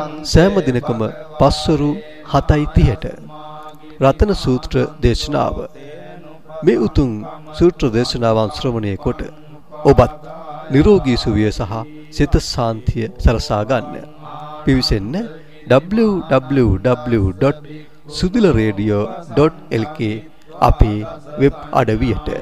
සෑම දිනකම පස්වරු 7:30ට රතන සූත්‍ර දේශනාව. මේ උතුම් සූත්‍ර දේශනාවන් ශ්‍රවණය කොට ඔබත් නිරෝගී සුවය සහ සිත ශාන්තිය සලසා ගන්න. පිවිසෙන්න www.sudilaradio.lk අපේ වෙබ් අඩවියට.